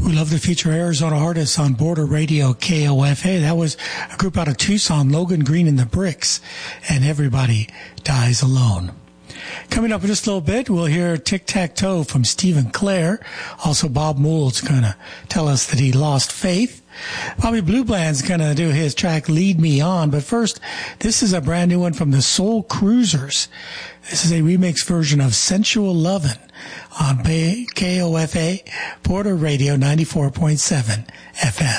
We love to feature Arizona artists on Border Radio KOFA. That was a group out of Tucson, Logan Green and the Bricks, and Everybody Dies Alone. Coming up in just a little bit, we'll hear Tic-Tac-Toe from Stephen Clare. Also, Bob Mould's going to tell us that he lost faith. Bobby Blue Bland's going to do his track Lead Me On. But first, this is a brand new one from the Soul Cruisers. This is a remix version of Sensual Lovin' on KOFA, Border Radio 94.7 FM.